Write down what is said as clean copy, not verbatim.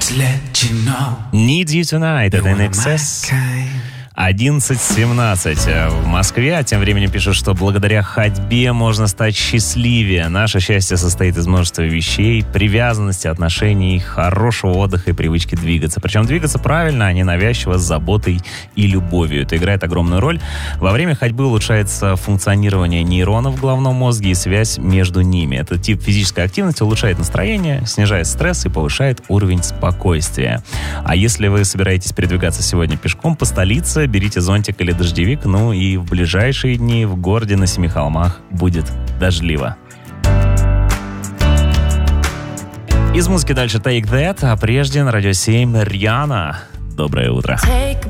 Need You Tonight, это INXS. 11:17 в Москве, а тем временем пишут, что благодаря ходьбе можно стать счастливее. Наше счастье состоит из множества вещей, привязанности, отношений, хорошего отдыха и привычки двигаться. Причем двигаться правильно, а не навязчиво, с заботой и любовью. Это играет огромную роль. Во время ходьбы улучшается функционирование нейронов в головном мозге и связь между ними. Этот тип физической активности улучшает настроение, снижает стресс и повышает уровень спокойствия. А если вы собираетесь передвигаться сегодня пешком по столице, берите зонтик или дождевик, ну и в ближайшие дни в городе на Семи холмах будет дождливо. Из музыки дальше Take That, а прежде на Радио 7 Риhanna. Доброе утро.